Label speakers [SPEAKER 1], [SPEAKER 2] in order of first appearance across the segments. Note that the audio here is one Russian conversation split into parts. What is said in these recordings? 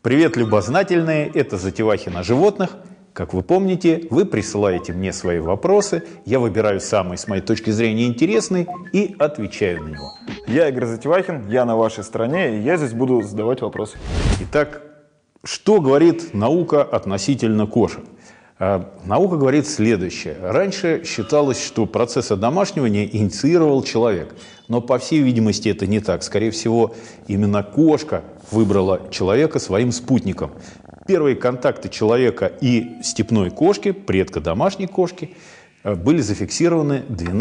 [SPEAKER 1] Привет, любознательные! Это Затевахин о животных. Как вы помните, вы присылаете мне свои вопросы, я выбираю самый, с моей точки зрения, интересный и отвечаю на него.
[SPEAKER 2] Я Игорь Затевахин, я на вашей стороне, и я здесь буду задавать вопросы.
[SPEAKER 1] Итак, что говорит наука относительно кошек? Наука говорит следующее. Раньше считалось, что процесс одомашнивания инициировал человек. Но, по всей видимости, это не так. Скорее всего, именно кошка выбрала человека своим спутником. Первые контакты человека и степной кошки, предка домашней кошки, были зафиксированы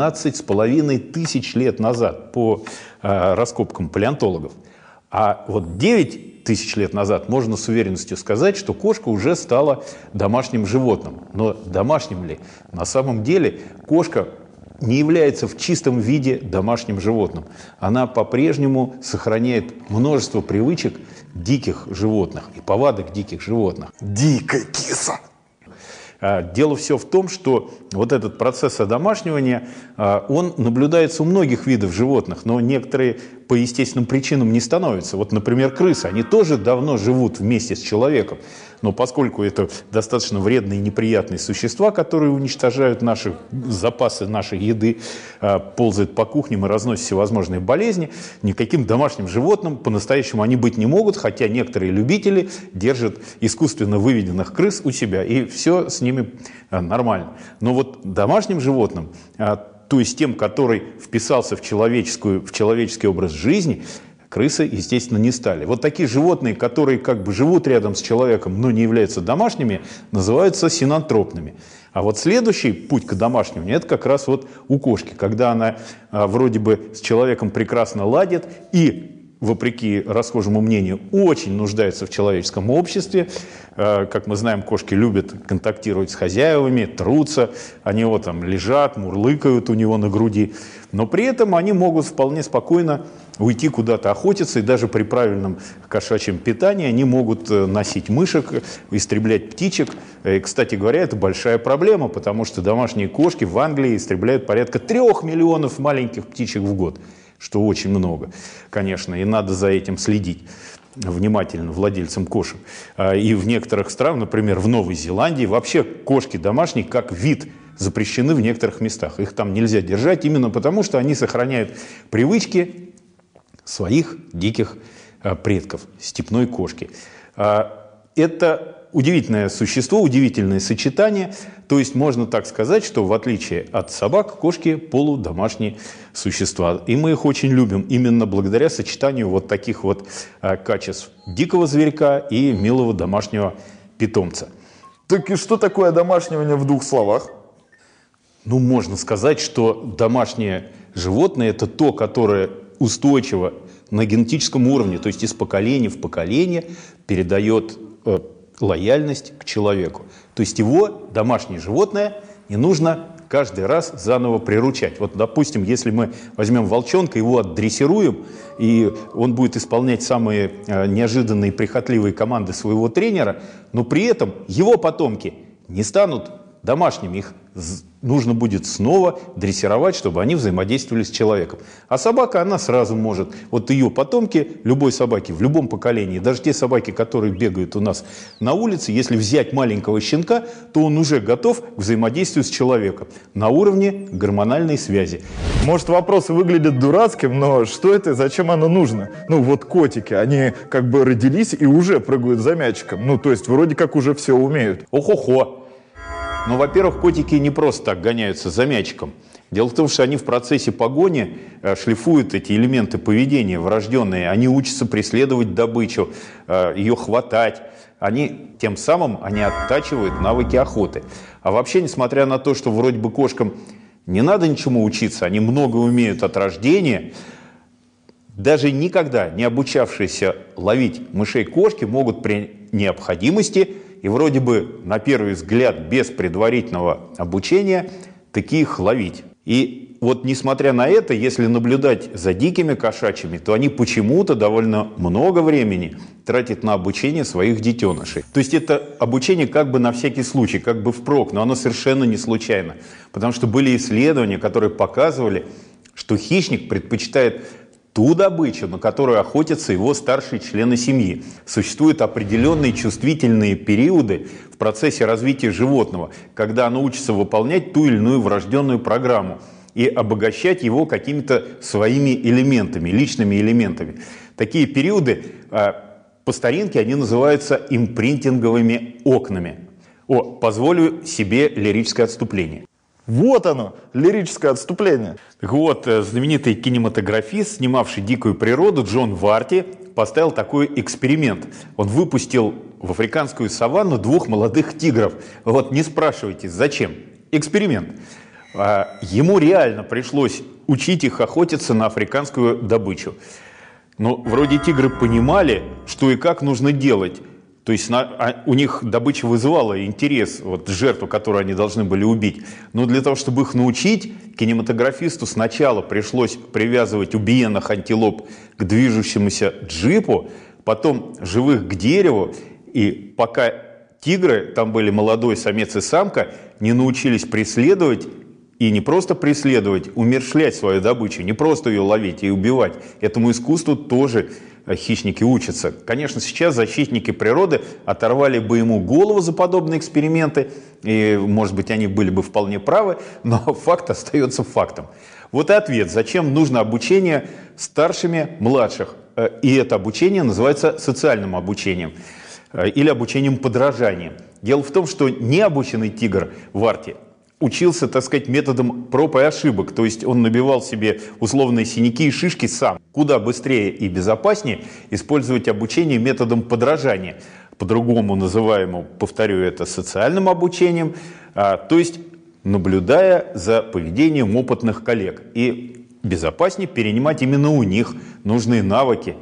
[SPEAKER 1] 12,5 тысяч лет назад по раскопкам палеонтологов. А вот 9 тысяч лет назад можно с уверенностью сказать, что кошка уже стала домашним животным. Но домашним ли? На самом деле кошка не является в чистом виде домашним животным. Она по-прежнему сохраняет множество привычек диких животных и повадок диких животных.
[SPEAKER 2] Дикая киса!
[SPEAKER 1] Дело все в том, что вот этот процесс одомашнивания, он наблюдается у многих видов животных, но некоторые по естественным причинам не становятся. Вот, например, крысы, они тоже давно живут вместе с человеком, но поскольку это достаточно вредные и неприятные существа, которые уничтожают наши запасы нашей еды, ползают по кухням и разносят всевозможные болезни, никаким домашним животным по-настоящему они быть не могут, хотя некоторые любители держат искусственно выведенных крыс у себя, и все с ними нормально. Но вот домашним животным, то есть тем, который вписался в человеческий образ жизни, крысы, естественно, не стали. Вот такие животные, которые как бы живут рядом с человеком, но не являются домашними, называются синантропными. А вот следующий путь к домашнему – это как раз вот у кошки, когда она вроде бы с человеком прекрасно ладит и, вопреки расхожему мнению, очень нуждается в человеческом обществе. Как мы знаем, кошки любят контактировать с хозяевами, трутся, они вот там лежат, мурлыкают у него на груди. Но при этом они могут вполне спокойно уйти куда-то охотиться, и даже при правильном кошачьем питании они могут носить мышек, истреблять птичек. И, кстати говоря, это большая проблема, потому что домашние кошки в Англии истребляют порядка 3 миллионов маленьких птичек в год, что очень много, конечно, и надо за этим следить внимательно владельцам кошек. И в некоторых странах, например, в Новой Зеландии, вообще кошки домашние как вид запрещены в некоторых местах. Их там нельзя держать именно потому, что они сохраняют привычки своих диких предков, степной кошки. Это удивительное существо, удивительное сочетание. То есть можно так сказать, что в отличие от собак, кошки полудомашние существа. И мы их очень любим именно благодаря сочетанию вот таких вот качеств дикого зверька и милого домашнего питомца.
[SPEAKER 2] Так и что такое одомашнивание в 2 словах?
[SPEAKER 1] Ну, можно сказать, что домашнее животное – это то, которое устойчиво на генетическом уровне, то есть из поколения в поколение передает лояльность к человеку. То есть его, домашнее животное, не нужно каждый раз заново приручать. Вот, допустим, если мы возьмем волчонка, его отдрессируем, и он будет исполнять самые неожиданные и прихотливые команды своего тренера, но при этом его потомки не станут домашними, их нужно будет снова дрессировать, чтобы они взаимодействовали с человеком. А собака, она сразу может. Вот ее потомки, любой собаки в любом поколении, даже те собаки, которые бегают у нас на улице, если взять маленького щенка, то он уже готов к взаимодействию с человеком на уровне гормональной связи.
[SPEAKER 2] Может, вопросы выглядят дурацким, но что это и зачем оно нужно? Ну вот котики, они как бы родились и уже прыгают за мячиком. Ну то есть вроде как уже все умеют.
[SPEAKER 1] Ох-охо! Но, во-первых, котики не просто так гоняются за мячиком. Дело в том, что они в процессе погони шлифуют эти элементы поведения врожденные. Они учатся преследовать добычу, ее хватать. Тем самым они оттачивают навыки охоты. А вообще, несмотря на то, что вроде бы кошкам не надо ничему учиться, они много умеют от рождения, даже никогда не обучавшиеся ловить мышей кошки могут при необходимости и вроде бы на первый взгляд без предварительного обучения таки их ловить. И вот несмотря на это, если наблюдать за дикими кошачьими, то они почему-то довольно много времени тратят на обучение своих детенышей. То есть это обучение как бы на всякий случай, как бы впрок, но оно совершенно не случайно. Потому что были исследования, которые показывали, что хищник предпочитает ту добычу, на которую охотятся его старшие члены семьи. Существуют определенные чувствительные периоды в процессе развития животного, когда оно учится выполнять ту или иную врожденную программу и обогащать его какими-то своими элементами, личными элементами. Такие периоды, по старинке, они называются импринтинговыми окнами. Позволю себе лирическое отступление.
[SPEAKER 2] Вот оно, лирическое отступление.
[SPEAKER 1] Так вот, знаменитый кинематографист, снимавший дикую природу, Джон Варти, поставил такой эксперимент. Он выпустил в африканскую саванну 2 молодых тигров. Вот не спрашивайте, зачем? Эксперимент. Ему реально пришлось учить их охотиться на африканскую добычу. Но вроде тигры понимали, что и как нужно делать. То есть у них добыча вызывала интерес, жертву, которую они должны были убить. Но для того, чтобы их научить, кинематографисту сначала пришлось привязывать убиенных антилоп к движущемуся джипу, потом живых к дереву. И пока тигры, там были молодой самец и самка, не научились преследовать, и не просто преследовать, умерщвлять свою добычу, не просто ее ловить и убивать. Этому искусству тоже хищники учатся. Конечно, сейчас защитники природы оторвали бы ему голову за подобные эксперименты, и, может быть, они были бы вполне правы, но факт остается фактом. Вот и ответ, зачем нужно обучение старшими младших. И это обучение называется социальным обучением или обучением подражания. Дело в том, что необученный тигр Варти учился, так сказать, методом проб и ошибок. То есть он набивал себе условные синяки и шишки сам. Куда быстрее и безопаснее использовать обучение методом подражания. По-другому называемому, повторю это, социальным обучением. То есть наблюдая за поведением опытных коллег. И безопаснее перенимать именно у них нужные навыки,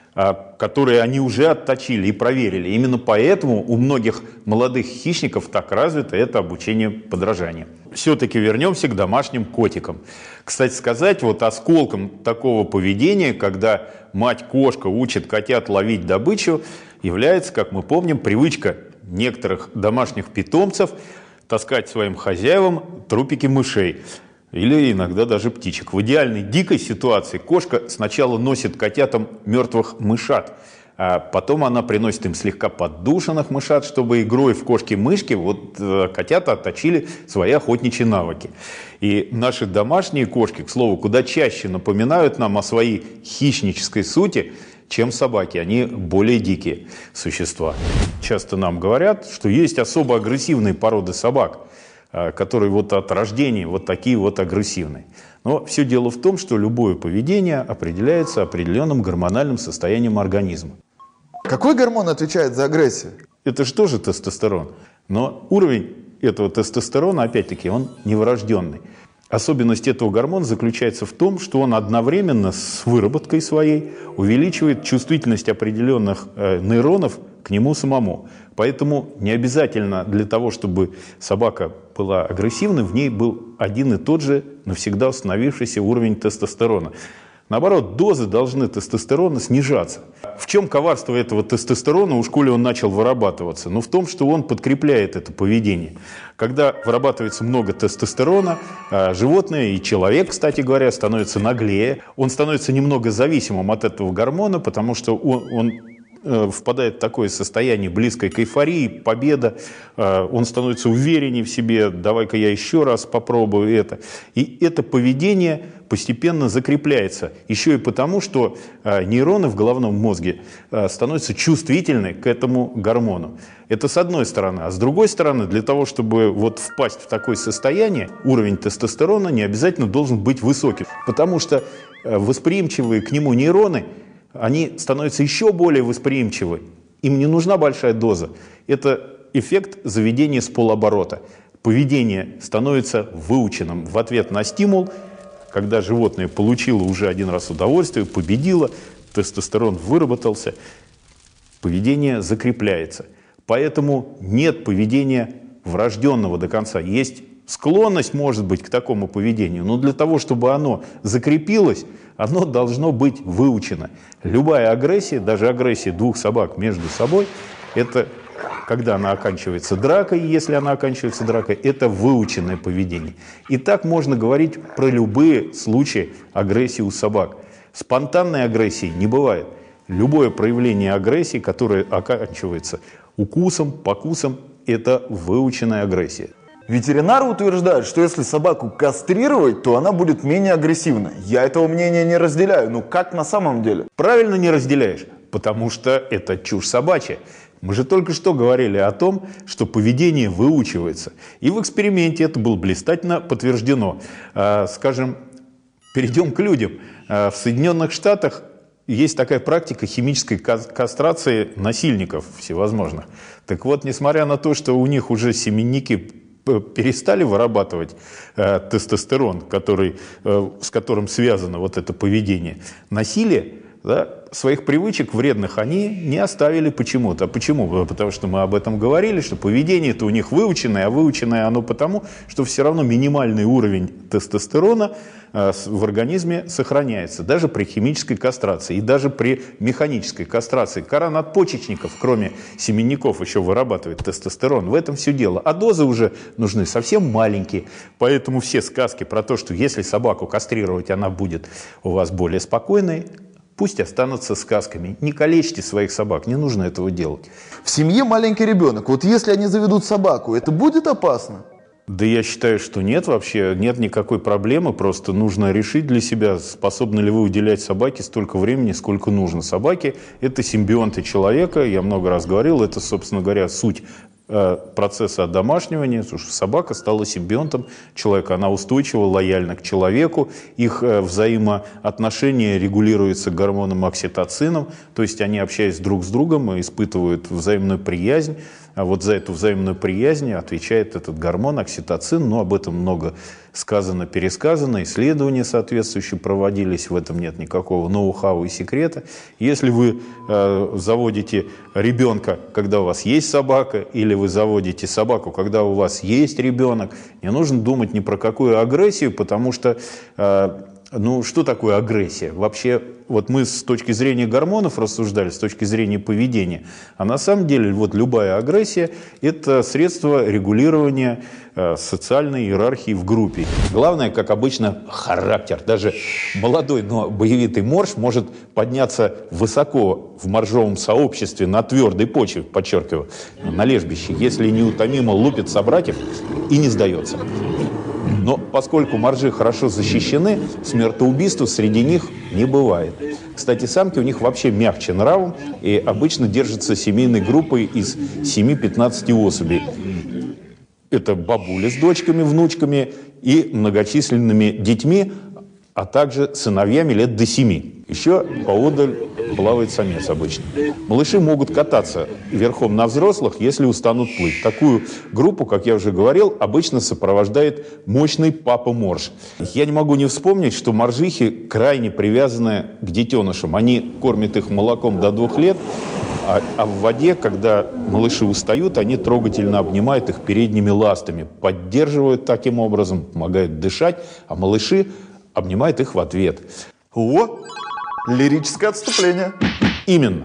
[SPEAKER 1] которые они уже отточили и проверили. Именно поэтому у многих молодых хищников так развито это обучение подражания. Все-таки вернемся к домашним котикам. Кстати сказать, осколком такого поведения, когда мать-кошка учит котят ловить добычу, является, как мы помним, привычка некоторых домашних питомцев таскать своим хозяевам трупики мышей. Или иногда даже птичек. В идеальной дикой ситуации кошка сначала носит котятам мертвых мышат, а потом она приносит им слегка поддушенных мышат, чтобы игрой в кошки-мышки котята отточили свои охотничьи навыки. И наши домашние кошки, к слову, куда чаще напоминают нам о своей хищнической сути, чем собаки. Они более дикие существа. Часто нам говорят, что есть особо агрессивные породы собак, которые от рождения такие агрессивные. Но все дело в том, что любое поведение определяется определенным гормональным состоянием организма.
[SPEAKER 2] Какой гормон отвечает за агрессию?
[SPEAKER 1] Это же тоже тестостерон. Но уровень этого тестостерона, опять-таки, он неврожденный. Особенность этого гормона заключается в том, что он одновременно с выработкой своей увеличивает чувствительность определенных нейронов к нему самому. Поэтому не обязательно для того, чтобы собака была агрессивной, в ней был один и тот же навсегда установившийся уровень тестостерона. Наоборот, дозы должны тестостерона снижаться. В чем коварство этого тестостерона, уж коли он начал вырабатываться? В том, что он подкрепляет это поведение. Когда вырабатывается много тестостерона, животное и человек, кстати говоря, становится наглее. Он становится немного зависимым от этого гормона, потому что он впадает в такое состояние близкое к эйфории, победа, он становится увереннее в себе, давай-ка я еще раз попробую это. И это поведение постепенно закрепляется. Еще и потому, что нейроны в головном мозге становятся чувствительны к этому гормону. Это с одной стороны. А с другой стороны, для того, чтобы впасть в такое состояние, уровень тестостерона не обязательно должен быть высоким. Потому что восприимчивые к нему нейроны, они становятся еще более восприимчивы. Им не нужна большая доза. Это эффект заведения с полоборота. Поведение становится выученным в ответ на стимул. Когда животное получило уже один раз удовольствие, победило, тестостерон выработался, поведение закрепляется. Поэтому нет поведения врожденного до конца. Есть склонность, может быть, к такому поведению, но для того, чтобы оно закрепилось, оно должно быть выучено. Любая агрессия, даже агрессия двух собак между собой, это, когда она оканчивается дракой, если она оканчивается дракой, это выученное поведение. И так можно говорить про любые случаи агрессии у собак. Спонтанной агрессии не бывает. Любое проявление агрессии, которое оканчивается укусом, покусом, это выученная агрессия.
[SPEAKER 2] Ветеринары утверждают, что если собаку кастрировать, то она будет менее агрессивна. Я этого мнения не разделяю. Ну как на самом деле?
[SPEAKER 1] Правильно не разделяешь, потому что это чушь собачья. Мы же только что говорили о том, что поведение выучивается. И в эксперименте это было блистательно подтверждено. Скажем, перейдем к людям. В Соединенных Штатах есть такая практика химической кастрации насильников всевозможных. Так вот, несмотря на то, что у них уже семенники перестали вырабатывать тестостерон, с которым связано вот это поведение, насилие, да, своих привычек вредных они не оставили почему-то. А почему? Потому что мы об этом говорили, что поведение-то у них выученное, а выученное оно потому, что все равно минимальный уровень тестостерона в организме сохраняется, даже при химической кастрации и даже при механической кастрации. Кора надпочечников, кроме семенников, еще вырабатывает тестостерон. В этом все дело. А дозы уже нужны совсем маленькие. Поэтому все сказки про то, что если собаку кастрировать, она будет у вас более спокойной, пусть останутся сказками. Не калечьте своих собак, не нужно этого делать.
[SPEAKER 2] В семье маленький ребенок. Вот если они заведут собаку, это будет опасно?
[SPEAKER 1] Да я считаю, что нет вообще, нет никакой проблемы, просто нужно решить для себя, способны ли вы уделять собаке столько времени, сколько нужно. Собаки – это симбионты человека, я много раз говорил, это, собственно говоря, суть процесса одомашнивания, потому что собака стала симбионтом человека, она устойчива, лояльна к человеку, их взаимоотношения регулируются гормоном окситоцином, то есть они, общаясь друг с другом, испытывают взаимную приязнь, а вот за эту взаимную приязнь отвечает этот гормон окситоцин, но об этом много сказано, пересказано, исследования соответствующие проводились, в этом нет никакого ноу-хау и секрета. Если вы заводите ребенка, когда у вас есть собака, или вы заводите собаку, когда у вас есть ребенок, не нужно думать ни про какую агрессию, потому что, что такое агрессия? Вообще, вот мы с точки зрения гормонов рассуждали, с точки зрения поведения, а на самом деле вот любая агрессия – это средство регулирования социальной иерархии в группе. Главное, как обычно, характер. Даже молодой, но боевитый морж может подняться высоко в моржовом сообществе на твердой почве, подчеркиваю, на лежбище, если неутомимо лупит собратьев и не сдается. Но поскольку моржи хорошо защищены, смертоубийства среди них не бывает. Кстати, самки у них вообще мягче нравом и обычно держатся семейной группой из 7-15 особей. Это бабули с дочками, внучками и многочисленными детьми, а также сыновьями лет до 7. Еще поодаль плавает самец обычно. Малыши могут кататься верхом на взрослых, если устанут плыть. Такую группу, как я уже говорил, обычно сопровождает мощный папа-морж. Я не могу не вспомнить, что моржихи крайне привязаны к детенышам. Они кормят их молоком до 2 лет, а в воде, когда малыши устают, они трогательно обнимают их передними ластами, поддерживают таким образом, помогают дышать, а малыши обнимают их в ответ.
[SPEAKER 2] О, лирическое отступление.
[SPEAKER 1] Именно.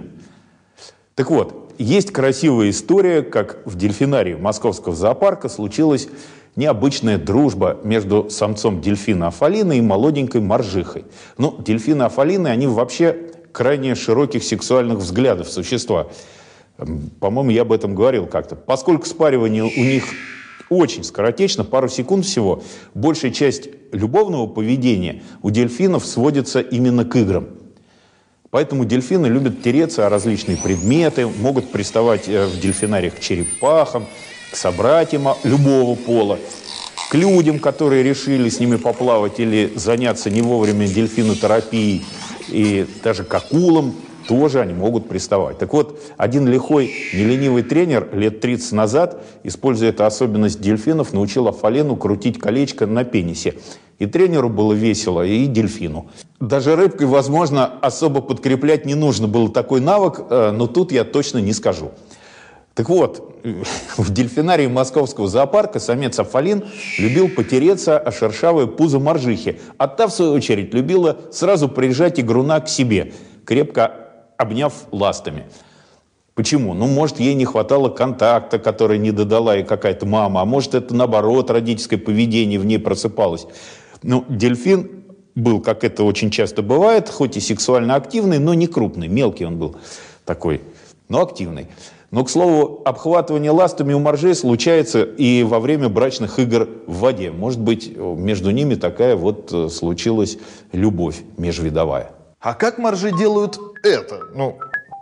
[SPEAKER 1] Так вот, есть красивая история, как в дельфинарии Московского зоопарка случилась необычная дружба между самцом дельфина Афалины и молоденькой моржихой. Ну, дельфины Афалины, они вообще крайне широких сексуальных взглядов существа. По-моему, я об этом говорил как-то. Поскольку спаривание у них очень скоротечно, пару секунд всего, большая часть любовного поведения у дельфинов сводится именно к играм. Поэтому дельфины любят тереться о различные предметы, могут приставать в дельфинариях к черепахам, к собратьям любого пола, к людям, которые решили с ними поплавать или заняться не вовремя дельфинотерапией, и даже к акулам тоже они могут приставать. Так вот, один лихой, неленивый тренер лет 30 назад, используя эту особенность дельфинов, научил Афалину крутить колечко на пенисе. И тренеру было весело, и дельфину. Даже рыбкой, возможно, особо подкреплять не нужно было такой навык, но тут я точно не скажу. Так вот, в дельфинарии Московского зоопарка самец Афалин любил потереться о шершавое пузо моржихи, а та, в свою очередь, любила сразу прижать игруна к себе, крепко обняв ластами. Почему? Ну, может, ей не хватало контакта, который не додала ей какая-то мама, а может, это, наоборот, родительское поведение в ней просыпалось. Ну, дельфин был, как это очень часто бывает, хоть и сексуально активный, но не крупный, мелкий он был такой, но активный. Но, к слову, обхватывание ластами у моржей случается и во время брачных игр в воде. Может быть, между ними такая вот случилась любовь межвидовая.
[SPEAKER 2] А как моржи делают это? Ну,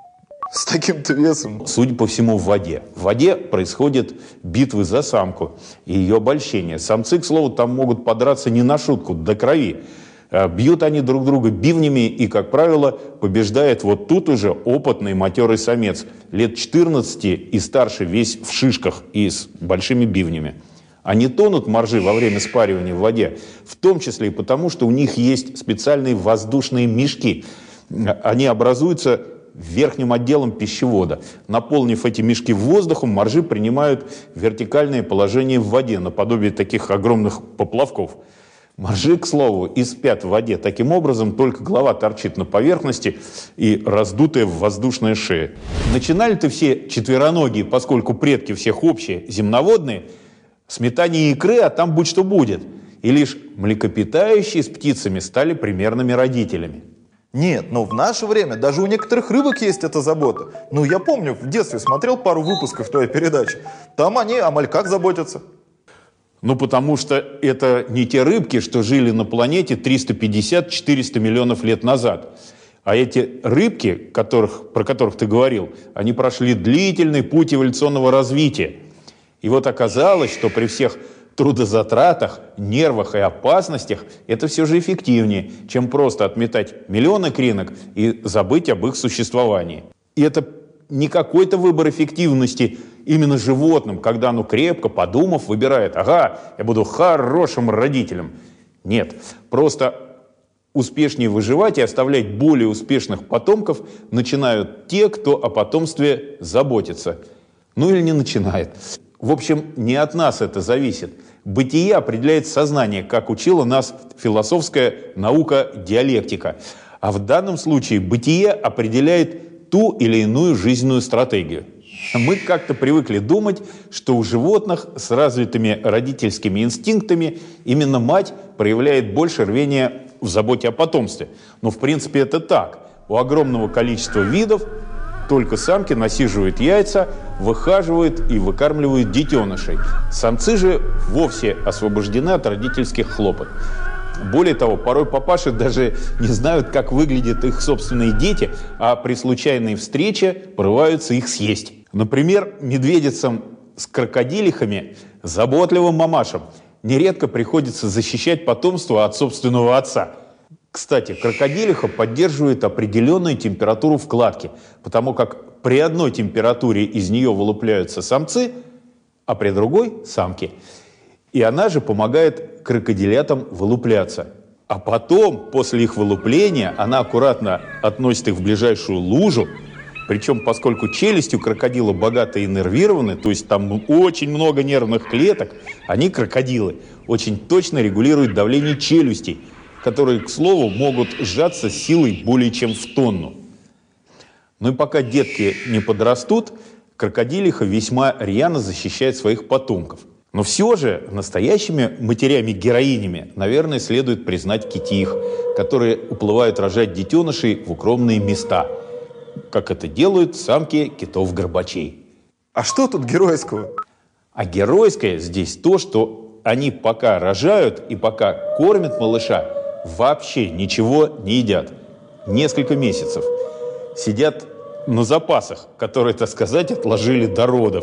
[SPEAKER 2] с таким-то весом.
[SPEAKER 1] Судя по всему, в воде. В воде происходят битвы за самку и ее обольщение. Самцы, к слову, там могут подраться не на шутку, до крови. Бьют они друг друга бивнями, и, как правило, побеждает вот тут уже опытный матерый самец. Лет 14 и старше, весь в шишках и с большими бивнями. Они тонут, моржи, во время спаривания в воде, в том числе и потому, что у них есть специальные воздушные мешки. Они образуются верхним отделом пищевода. Наполнив эти мешки воздухом, моржи принимают вертикальное положение в воде, наподобие таких огромных поплавков. Моржи, к слову, и спят в воде. Таким образом, только голова торчит на поверхности и раздутая воздушная шея. Начинали-то все четвероногие, поскольку предки всех общие, земноводные, с метания икры, а там будь что будет. И лишь млекопитающие с птицами стали примерными родителями.
[SPEAKER 2] Нет, но в наше время даже у некоторых рыбок есть эта забота. Ну, я помню, в детстве смотрел пару выпусков твоей передачи. Там они о мальках заботятся.
[SPEAKER 1] Ну, потому что это не те рыбки, что жили на планете 350-400 миллионов лет назад. А эти рыбки, про которых ты говорил, они прошли длительный путь эволюционного развития. И вот оказалось, что при всех трудозатратах, нервах и опасностях это все же эффективнее, чем просто отметать миллионы икринок и забыть об их существовании. И это не какой-то выбор эффективности именно животным, когда оно крепко, подумав, выбирает: ага, я буду хорошим родителем. Нет, просто успешнее выживать и оставлять более успешных потомков начинают те, кто о потомстве заботится. Ну или не начинает. В общем, не от нас это зависит. Бытие определяет сознание, как учила нас философская наука диалектика. А в данном случае бытие определяет ту или иную жизненную стратегию. Мы как-то привыкли думать, что у животных с развитыми родительскими инстинктами именно мать проявляет больше рвения в заботе о потомстве. Но в принципе это так. У огромного количества видов только самки насиживают яйца, выхаживают и выкармливают детенышей. Самцы же вовсе освобождены от родительских хлопот. Более того, порой папаши даже не знают, как выглядят их собственные дети, а при случайной встрече порываются их съесть. Например, медведицам с крокодилихами, заботливым мамашам, нередко приходится защищать потомство от собственного отца. Кстати, крокодилиха поддерживает определенную температуру в кладке, потому как при одной температуре из нее вылупляются самцы, а при другой – самки. И она же помогает крокодилятам вылупляться. А потом, после их вылупления, она аккуратно относит их в ближайшую лужу. Причем, поскольку челюсти у крокодила богато иннервированы, то есть там очень много нервных клеток, они, крокодилы, очень точно регулируют давление челюстей, которые, к слову, могут сжаться силой более чем в тонну. Ну и пока детки не подрастут, крокодилиха весьма рьяно защищает своих потомков. Но все же настоящими матерями-героинями, наверное, следует признать китих, которые уплывают рожать детенышей в укромные места, как это делают самки китов-горбачей.
[SPEAKER 2] А что тут геройского?
[SPEAKER 1] А геройское здесь то, что они пока рожают и пока кормят малыша, вообще ничего не едят. Несколько месяцев. Сидят на запасах, которые, так сказать, отложили до родов.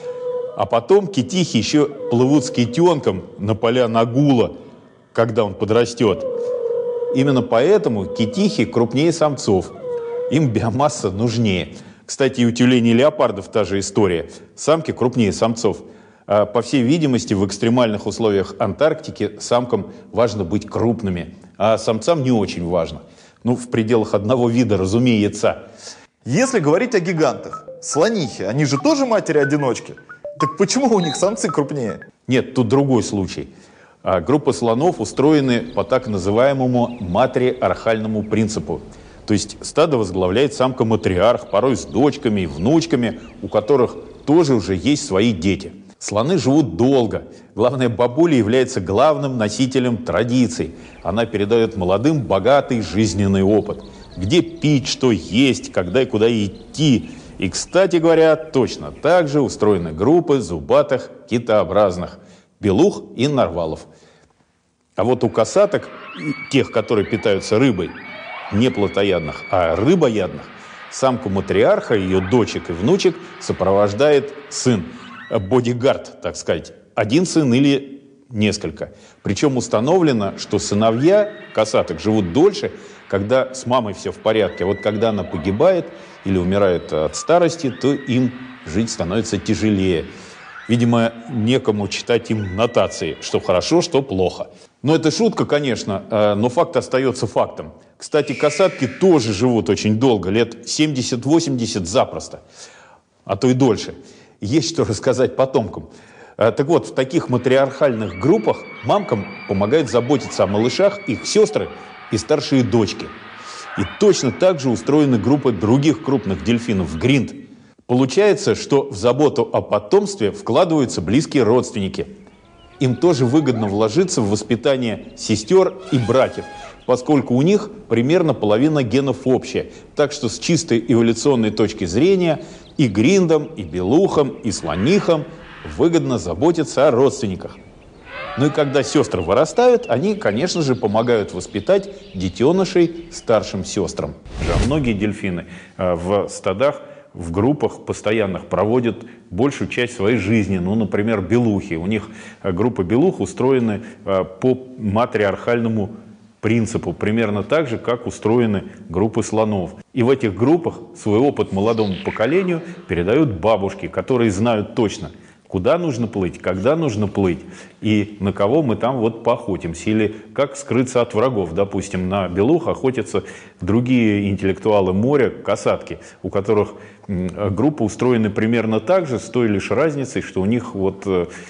[SPEAKER 1] А потом китихи еще плывут с китенком на поля Нагула, когда он подрастет. Именно поэтому китихи крупнее самцов. Им биомасса нужнее. Кстати, и у тюленей и леопардов та же история. Самки крупнее самцов. По всей видимости, в экстремальных условиях Антарктики самкам важно быть крупными, а самцам не очень важно. Ну, в пределах одного вида, разумеется.
[SPEAKER 2] Если говорить о гигантах, слонихи, они же тоже матери-одиночки. Так почему у них самцы крупнее?
[SPEAKER 1] Нет, тут другой случай. Группа слонов устроены по так называемому матриархальному принципу. То есть стадо возглавляет самка-матриарх, порой с дочками и внучками, у которых тоже уже есть свои дети. Слоны живут долго. Главное, бабуля является главным носителем традиций. Она передает молодым богатый жизненный опыт. Где пить, что есть, когда и куда идти. И, кстати говоря, точно так же устроены группы зубатых китообразных – белух и нарвалов. А вот у косаток, тех, которые питаются рыбой, не плотоядных, а рыбоядных, самку матриарха, ее дочек и внучек сопровождает сын, бодигард, так сказать, один сын или несколько. Причем установлено, что сыновья косаток живут дольше, когда с мамой все в порядке. А вот когда она погибает или умирает от старости, то им жить становится тяжелее. Видимо, некому читать им нотации, что хорошо, что плохо. Но это шутка, конечно, но факт остается фактом. Кстати, косатки тоже живут очень долго, лет 70-80 запросто, а то и дольше. Есть что рассказать потомкам. Так вот, в таких матриархальных группах мамкам помогают заботиться о малышах их сестры и старшие дочки. И точно так же устроены группы других крупных дельфинов, гринд. Получается, что в заботу о потомстве вкладываются близкие родственники. Им тоже выгодно вложиться в воспитание сестер и братьев, поскольку у них примерно половина генов общая. Так что с чистой эволюционной точки зрения и гриндам, и белухам, и слонихам выгодно заботиться о родственниках. Ну и когда сестры вырастают, они, конечно же, помогают воспитать детенышей старшим сестрам. Многие дельфины в стадах, в группах постоянных проводят большую часть своей жизни. Ну, например, белухи. У них группа белух устроены по матриархальному принципу, примерно так же, как устроены группы слонов. И в этих группах свой опыт молодому поколению передают бабушки, которые знают точно, куда нужно плыть, когда нужно плыть, и на кого мы там вот поохотимся, или как скрыться от врагов. Допустим, на белух охотятся другие интеллектуалы моря, касатки, у которых группы устроены примерно так же, с той лишь разницей, что у них вот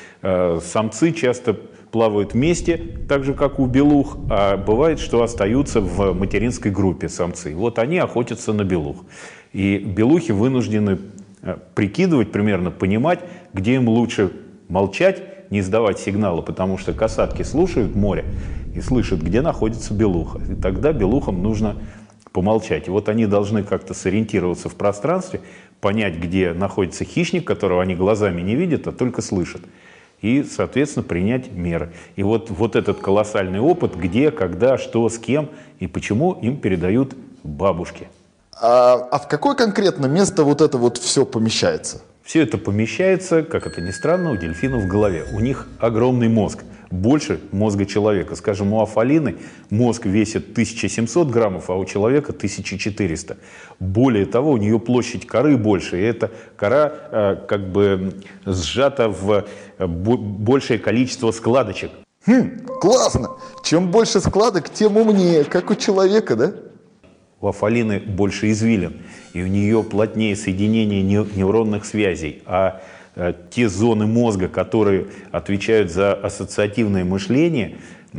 [SPEAKER 1] самцы часто плавают вместе, так же, как у белух, а бывает, что остаются в материнской группе самцы. Вот они охотятся на белух. И белухи вынуждены прикидывать, примерно понимать, где им лучше молчать, не издавать сигналы, потому что касатки слушают море и слышат, где находится белуха. И тогда белухам нужно помолчать. И вот они должны как-то сориентироваться в пространстве, понять, где находится хищник, которого они глазами не видят, а только слышат. И, соответственно, принять меры. И вот этот колоссальный опыт, где, когда, что, с кем и почему им передают бабушки.
[SPEAKER 2] А в какое конкретно место вот это вот все помещается?
[SPEAKER 1] Все это помещается, как это ни странно, у дельфинов в голове. У них огромный мозг, больше мозга человека. Скажем, у афалины мозг весит 1700 граммов, а у человека 1400. Более того, у нее площадь коры больше, и эта кора как бы сжата в большее количество складочек.
[SPEAKER 2] Классно! Чем больше складок, тем умнее, как у человека, да?
[SPEAKER 1] У афалины больше извилин, и у нее плотнее соединение нейронных связей. А те зоны мозга, которые отвечают за ассоциативное мышление,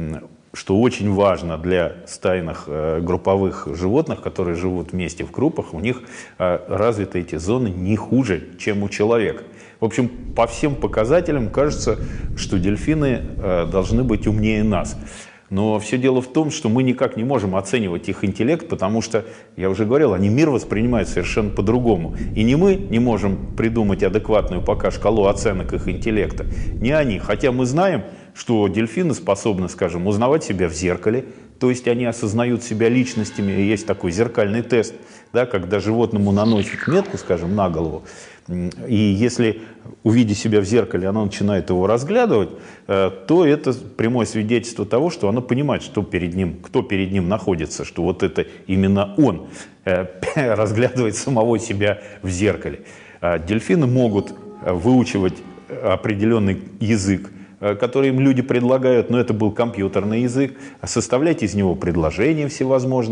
[SPEAKER 1] что очень важно для стайных групповых животных, которые живут вместе в группах, у них развиты эти зоны не хуже, чем у человека. В общем, по всем показателям кажется, что дельфины должны быть умнее нас. Но все дело в том, что мы никак не можем оценивать их интеллект, потому что, я уже говорил, они мир воспринимают совершенно по-другому. И не мы не можем придумать адекватную пока шкалу оценок их интеллекта, не они. Хотя мы знаем, что дельфины способны, скажем, узнавать себя в зеркале, то есть они осознают себя личностями, и есть такой зеркальный тест, да, когда животному наносят метку, скажем, на голову, и если, увидя себя в зеркале, оно начинает его разглядывать, то это прямое свидетельство того, что оно понимает, что перед ним, кто перед ним находится, что вот это именно он разглядывает самого себя в зеркале. Дельфины могут выучивать определенный язык, который им люди предлагают, но это был компьютерный язык, составлять из него предложения всевозможные.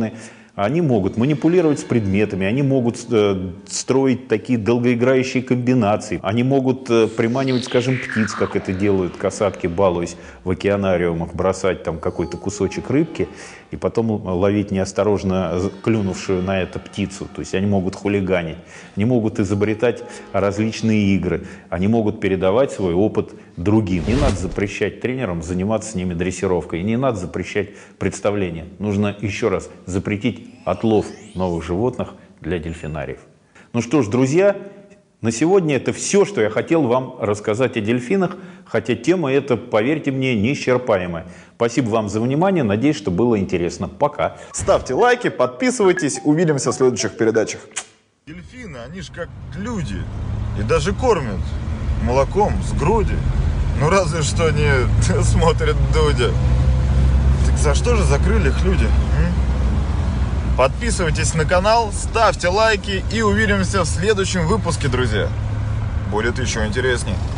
[SPEAKER 1] Они могут манипулировать с предметами, они могут строить такие долгоиграющие комбинации, они могут приманивать, скажем, птиц, как это делают касатки, балуясь в океанариумах, бросать там какой-то кусочек рыбки и потом ловить неосторожно клюнувшую на это птицу. То есть они могут хулиганить, они могут изобретать различные игры, они могут передавать свой опыт другим. Не надо запрещать тренерам заниматься с ними дрессировкой, и не надо запрещать представления. Нужно еще раз запретить отлов новых животных для дельфинариев. Ну что ж, друзья, на сегодня это все, что я хотел вам рассказать о дельфинах, хотя тема эта, поверьте мне, неисчерпаемая. Спасибо вам за внимание, надеюсь, что было интересно. Пока.
[SPEAKER 2] Ставьте лайки, подписывайтесь, увидимся в следующих передачах. Дельфины, они ж как люди, и даже кормят молоком с груди. Ну разве что они смотрят Дудя. Так за что же закрыли их люди? Подписывайтесь на канал, ставьте лайки и увидимся в следующем выпуске, друзья. Будет еще интереснее.